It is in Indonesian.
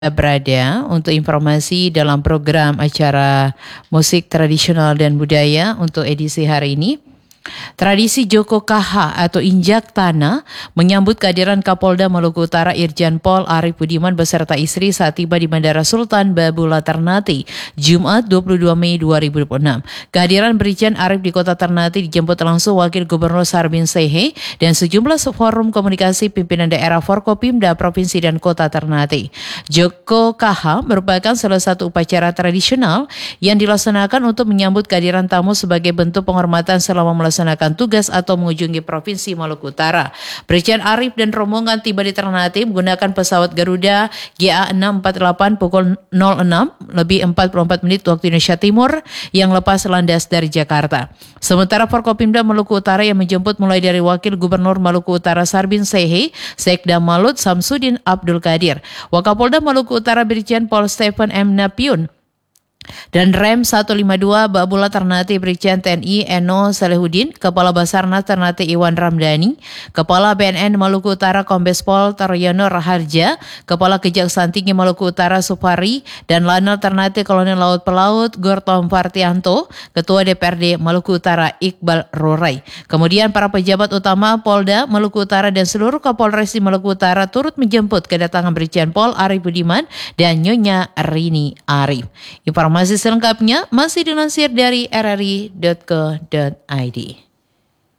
berada untuk informasi dalam program acara musik tradisional dan budaya untuk edisi hari ini. Tradisi Joko Kaha atau Injak Tanah menyambut kehadiran Kapolda Maluku Utara Irjen Pol Arief Budiman beserta istri saat tiba di Bandara Sultan Babula Ternate, Jumat 22 Mei 2026. Kehadiran Brigjen Arief di Kota Ternate dijemput langsung Wakil Gubernur Sarbin Sehe dan sejumlah forum komunikasi pimpinan daerah Forkopimda Provinsi dan Kota Ternate. Joko Kaha merupakan salah satu upacara tradisional yang dilaksanakan untuk menyambut kehadiran tamu sebagai bentuk penghormatan selama melaksanakan tugas atau mengunjungi Provinsi Maluku Utara. Brigjen Arief dan rombongan tiba di Ternate menggunakan pesawat Garuda GA648 pukul 06:44 waktu Indonesia Timur yang lepas landas dari Jakarta. Sementara Forkopimda Maluku Utara yang menjemput mulai dari Wakil Gubernur Maluku Utara Sarbin Sehe, Sekda Malut Samsudin Abdul Qadir, Wakapolda Maluku Utara Brigjen Pol Stephen M. Napiun, dan Rem 152 Babula Ternate Brigjen TNI Eno Salehudin, Kepala Basarnas Ternate Iwan Ramdhani, Kepala BNN Maluku Utara Kombes Pol Taryono Raharja, Kepala Kejaksaan Tinggi Maluku Utara Supari, dan Lanal Ternate Kolonel Laut Pelaut Gortom Fartianto, Ketua DPRD Maluku Utara Iqbal Rurai. Kemudian para pejabat utama Polda Maluku Utara dan seluruh Kapolres di Maluku Utara turut menjemput kedatangan Brigjen Pol Arief Budiman dan Nyonya Rini Arief. Informasi selengkapnya masih dilansir dari rri.co.id.